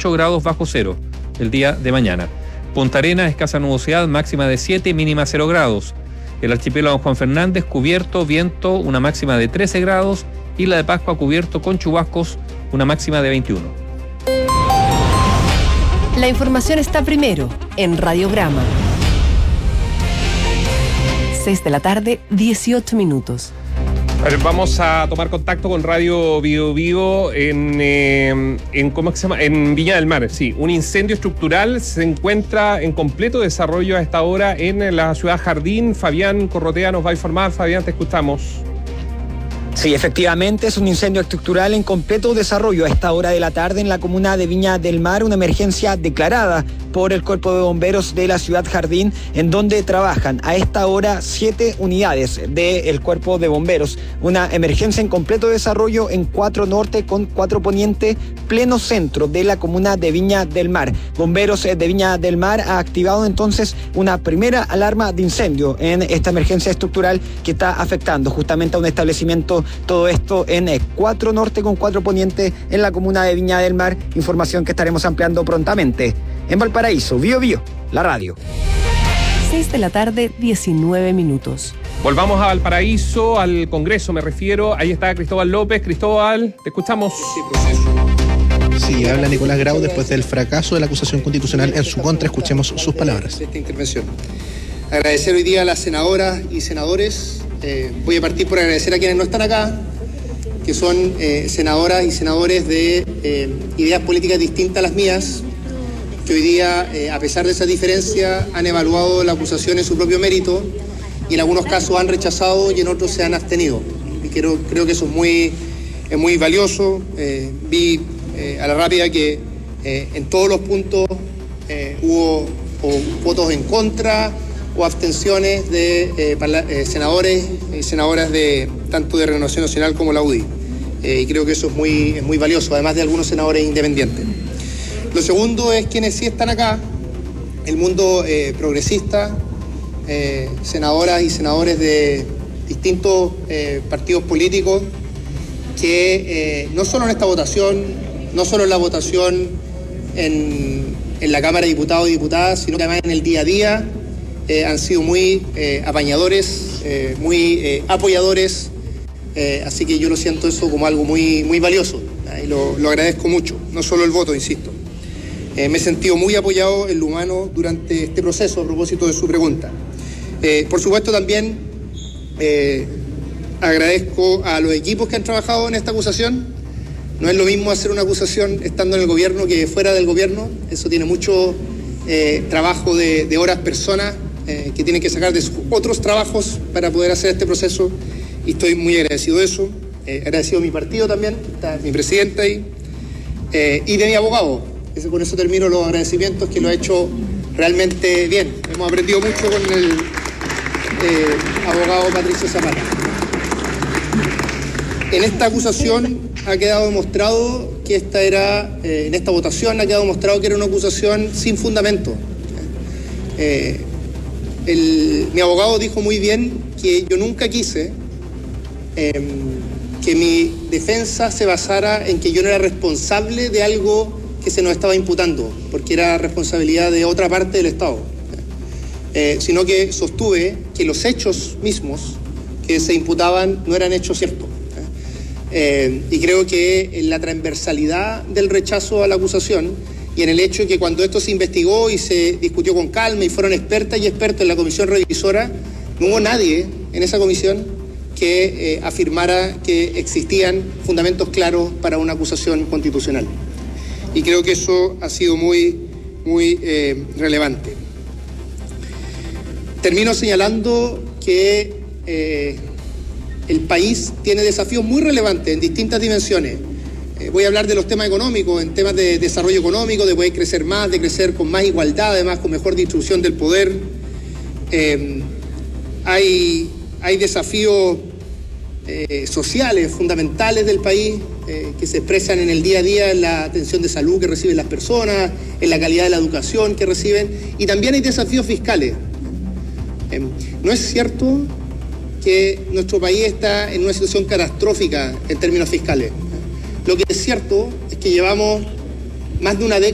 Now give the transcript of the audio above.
8 grados bajo cero el día de mañana. Punta Arenas, escasa nubosidad, máxima de 7, mínima 0 grados. El archipiélago Juan Fernández, cubierto, viento, una máxima de 13 grados. Isla de Pascua, cubierto con chubascos, una máxima de 21. La información está primero en Radiograma. 6 de la tarde, 18 minutos. Vamos a tomar contacto con Radio Biobío en ¿cómo se llama? En Viña del Mar. Sí, un incendio estructural se encuentra en completo desarrollo a esta hora en la ciudad Jardín. Fabián Corrotea nos va a informar. Fabián, te escuchamos. Sí, efectivamente, es un incendio estructural en completo desarrollo a esta hora de la tarde en la comuna de Viña del Mar, una emergencia declarada por el Cuerpo de Bomberos de la ciudad Jardín, en donde trabajan a esta hora 7 unidades del Cuerpo de Bomberos. Una emergencia en completo desarrollo en 4 Norte con 4 Poniente, pleno centro de la comuna de Viña del Mar. Bomberos de Viña del Mar ha activado entonces una primera alarma de incendio en esta emergencia estructural que está afectando justamente a un establecimiento. Todo esto en 4 Norte con 4 Poniente en la comuna de Viña del Mar. Información que estaremos ampliando prontamente. En Valparaíso, Biobío, la radio. 6 de la tarde, 19 minutos. Volvamos a Valparaíso, al Congreso me refiero. Ahí está Cristóbal López. Cristóbal, te escuchamos. Sí, habla Nicolás Grau después del fracaso de la acusación constitucional en su contra. Escuchemos sus palabras. Esta intervención. Agradecer hoy día a las senadoras y senadores. Voy a partir por agradecer a quienes no están acá, que son senadoras y senadores de ideas políticas distintas a las mías, que hoy día, a pesar de esa diferencia, han evaluado la acusación en su propio mérito y en algunos casos han rechazado y en otros se han abstenido. Y creo que eso es muy valioso. Vi a la rápida que en todos los puntos hubo votos en contra o abstenciones de senadores y senadoras de tanto de Renovación Nacional como la UDI. Y creo que eso es muy valioso, además de algunos senadores independientes. Lo segundo es quienes sí están acá, el mundo progresista, senadoras y senadores de distintos partidos políticos que no solo en esta votación, no solo en la votación en la Cámara de Diputados y Diputadas, sino que además en el día a día han sido muy apañadores, muy apoyadores, así que yo lo siento eso como algo muy valioso y lo agradezco mucho, no solo el voto, insisto. Me he sentido muy apoyado en lo humano durante este proceso a propósito de su pregunta. Por supuesto también agradezco a los equipos que han trabajado en esta acusación. No es lo mismo hacer una acusación estando en el gobierno que fuera del gobierno. Eso tiene mucho trabajo de horas personas que tienen que sacar de sus otros trabajos para poder hacer este proceso. Y estoy muy agradecido de eso. Agradecido a mi partido también, está mi presidente ahí, y de mi abogado. Con eso termino los agradecimientos, que lo ha hecho realmente bien. Hemos aprendido mucho con el abogado Patricio Zapata. En esta acusación ha quedado demostrado que en esta votación ha quedado demostrado que era una acusación sin fundamento. Mi abogado dijo muy bien que yo nunca quise que mi defensa se basara en que yo no era responsable de algo que se nos estaba imputando, porque era responsabilidad de otra parte del Estado, sino que sostuve que los hechos mismos que se imputaban no eran hechos ciertos. Y creo que en la transversalidad del rechazo a la acusación y en el hecho de que cuando esto se investigó y se discutió con calma y fueron expertas y expertos en la comisión revisora, no hubo nadie en esa comisión que afirmara que existían fundamentos claros para una acusación constitucional. Y creo que eso ha sido muy relevante. Termino señalando que el país tiene desafíos muy relevantes en distintas dimensiones. Voy a hablar de los temas económicos, en temas de desarrollo económico, de poder crecer más, de crecer con más igualdad, además con mejor distribución del poder. Hay desafíos sociales fundamentales del país que se expresan en el día a día, en la atención de salud que reciben las personas, en la calidad de la educación que reciben, y también hay desafíos fiscales. No es cierto que nuestro país está en una situación catastrófica en términos fiscales. Lo que es cierto es que llevamos más de una década